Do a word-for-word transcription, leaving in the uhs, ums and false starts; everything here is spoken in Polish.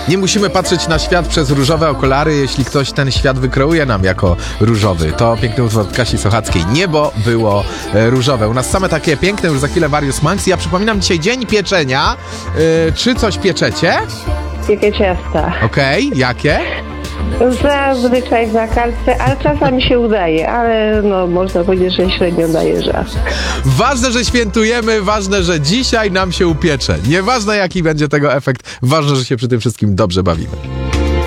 Nie musimy patrzeć na świat przez różowe okulary, jeśli ktoś ten świat wykreuje nam jako różowy. To piękny utwór Kasi Sochackiej. Niebo było e, różowe. U nas same takie piękne, już za chwilę Warius Manx. Ja przypominam, dzisiaj dzień pieczenia. E, czy coś pieczecie? Jakie ciasta? Okej, okay. Jakie? Zazwyczaj za kartce, ale czasami się udaje, ale no można powiedzieć, że średnio daje żart. Ważne, że świętujemy, ważne, że dzisiaj nam się upiecze. Nieważne, jaki będzie tego efekt, ważne, że się przy tym wszystkim dobrze bawimy.